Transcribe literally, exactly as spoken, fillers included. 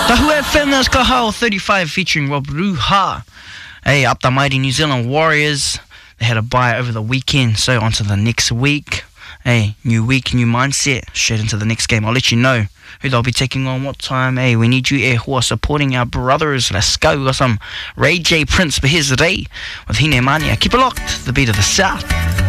Tahua Whenas Kahao thirty-five featuring Rob Ruha. Hey, up the mighty New Zealand Warriors. They had a bye over the weekend, so on to the next week. Hey, new week, new mindset. Straight into the next game. I'll let you know who they'll be taking on, what time. Hey, we need you, eh, who are supporting our brothers. Let's go. We got some Ray J Prince, but here's the day with Hine Mania. Keep it locked. The beat of the South.